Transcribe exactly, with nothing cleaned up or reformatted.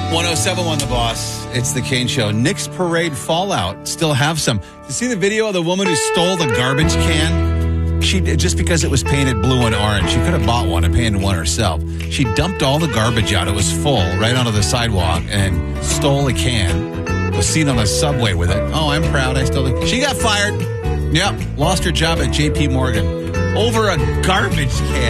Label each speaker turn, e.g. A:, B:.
A: one oh seven one The Boss. It's the Kane Show. Nick's Parade fallout. Still have some. You see the video of the woman who stole the garbage can? She just because it was painted blue and orange. She could have bought one and painted one herself. She dumped all the garbage out. It was full right onto the sidewalk and stole a can. Was seen on the subway with it. Oh, I'm proud. I stole it. She got fired. Yep. Lost her job at J P Morgan over a garbage can.